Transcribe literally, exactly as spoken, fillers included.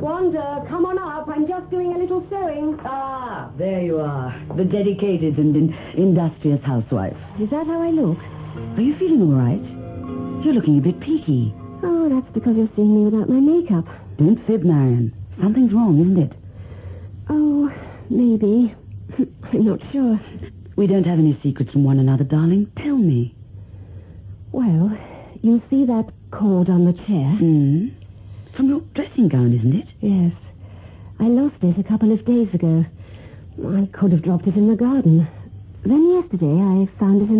Wanda, come on up. I'm just doing a little sewing. Ah, there you are. The dedicated and in- industrious housewife. Is that how I look? Are you feeling all right? You're looking a bit peaky. Oh, that's because you're seeing me without my makeup. Don't fib, Marion. Something's wrong, isn't it? Oh, maybe. I'm not sure. We don't have any secrets from one another, darling. Tell me. Well, you see that cord on the chair? Hmm? From your dressing gown, isn't it? Yes. I lost it a couple of days ago. I could have dropped it in the garden. Then yesterday I found it in